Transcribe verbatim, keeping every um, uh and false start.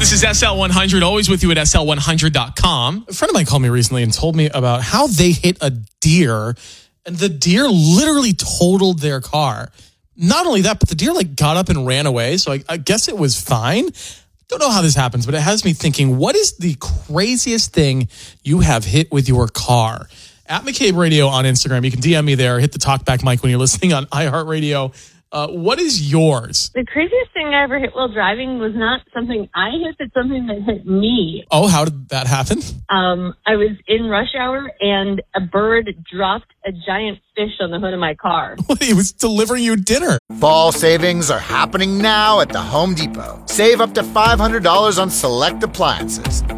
This is S L one hundred, always with you at S L one hundred dot com. A friend of mine called me recently and told me about how they hit a deer, and the deer literally totaled their car. Not only that, but the deer like got up and ran away, so I, I guess it was fine. Don't know how this happens, but it has me thinking, what is the craziest thing you have hit with your car? At McCabe Radio on Instagram. You can D M me there. Hit the talkback mic when you're listening on iHeartRadio. Uh, what is yours? The craziest thing I ever hit while driving was not something I hit, but something that hit me. Oh, how did that happen? Um, I was in rush hour and a bird dropped a giant fish on the hood of my car. It was delivering you dinner. Fall savings are happening now at the Home Depot. Save up to five hundred dollars on select appliances.